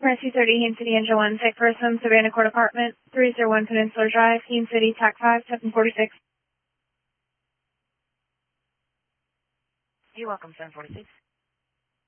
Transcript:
Press 230, Haines City, Engine 1, Tech Person, Savannah Court Apartment, 301 Peninsula Drive, Haines City, TAC 5, 746. You're welcome, 746.